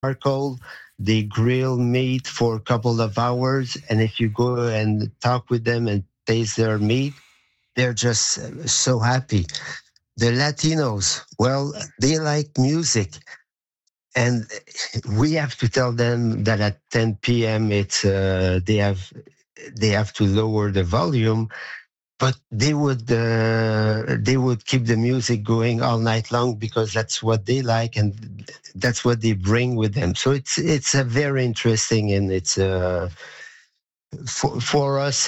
charcoal. They grill meat for a couple of hours, and if you go and talk with them and taste their meat, they're just so happy. The Latinos, well, they like music, and we have to tell them that at 10 p.m. it's they have to lower the volume, but they would keep the music going all night long because that's what they like and that's what they bring with them. So it's a very interesting, and it's for us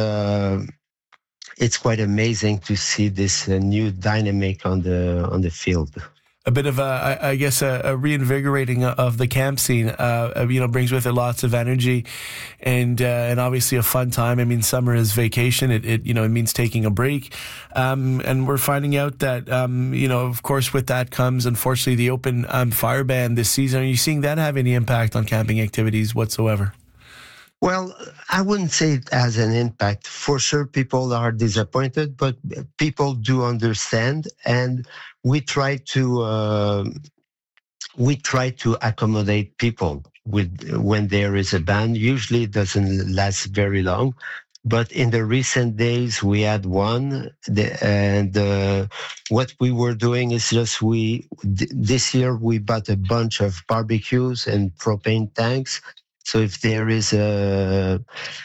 it's quite amazing to see this new dynamic on the field. A bit of I guess a reinvigorating of the camp scene, brings with it lots of energy and obviously a fun time. I mean, summer is vacation. It means taking a break. And we're finding out that, of course, with that comes, unfortunately, the open fire ban this season. Are you seeing that have any impact on camping activities whatsoever? Well, I wouldn't say it has an impact. For sure, people are disappointed, but people do understand, and we try to accommodate people when there is a ban. Usually, it doesn't last very long, but in the recent days, we had one, and what we were doing is just this year we bought a bunch of barbecues and propane tanks. So if there is a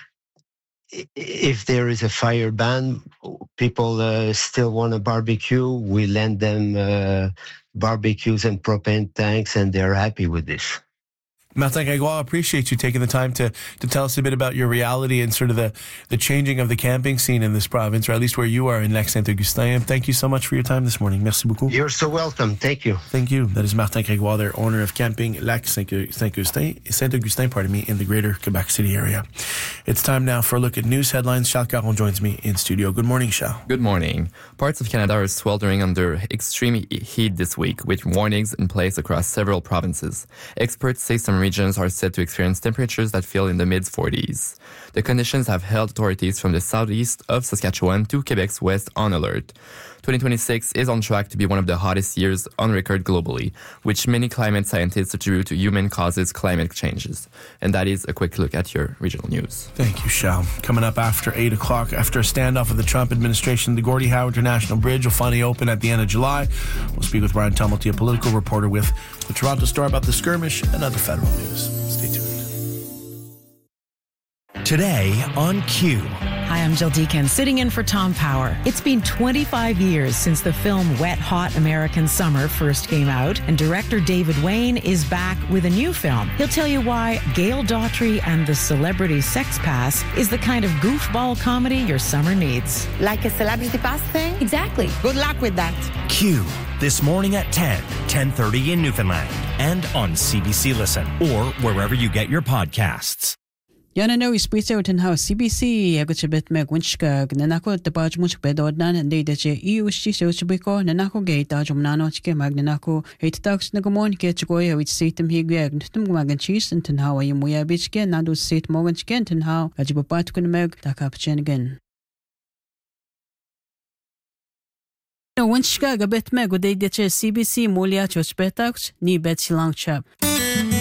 fire ban, people still want a barbecue. We lend them barbecues and propane tanks, and they're happy with this. Martin Grégoire, I appreciate you taking the time to tell us a bit about your reality and sort of the changing of the camping scene in this province, or at least where you are in Lac-Saint-Augustin. Thank you so much for your time this morning. Merci beaucoup. You're so welcome. Thank you. Thank you. That is Martin Grégoire, their owner of Camping Lac-Saint-Augustin, in the greater Quebec City area. It's time now for a look at news headlines. Charles Caron joins me in studio. Good morning, Charles. Good morning. Parts of Canada are sweltering under extreme heat this week, with warnings in place across several provinces. Experts say some regions are set to experience temperatures that feel in the mid-40s. The conditions have held authorities from the southeast of Saskatchewan to Quebec's west on alert. 2026 is on track to be one of the hottest years on record globally, which many climate scientists attribute to human-causes climate changes. And that is a quick look at your regional news. Thank you, Charles. Coming up after 8 o'clock, after a standoff with the Trump administration, the Gordie Howe International Bridge will finally open at the end of July. We'll speak with Brian Tumulty, a political reporter with the Toronto Star, about the skirmish and other federal news. Stay tuned. Today on Q. Hi, I'm Jill Deacon, sitting in for Tom Power. It's been 25 years since the film Wet Hot American Summer first came out, and director David Wayne is back with a new film. He'll tell you why Gail Daughtry and the Celebrity Sex Pass is the kind of goofball comedy your summer needs. Like a Celebrity Pass thing? Exactly. Good luck with that. Q. This morning at 10:30 in Newfoundland, and on CBC Listen, or wherever you get your podcasts. Yana no ispritse utin how CBC agutibet meg winchka nanako tapaj much bedodnan and they that you sochbiko nanako gate ajumnano chike magnanako it talks nagomon ketchgoya which seatem higag ntum magan cheese and how you muya bitchke nadu seat mogan chicken and how ajibapat kun meg takapchen again. No winchka gabet meg they that CBC mulia chochbetax ni bet silang chap.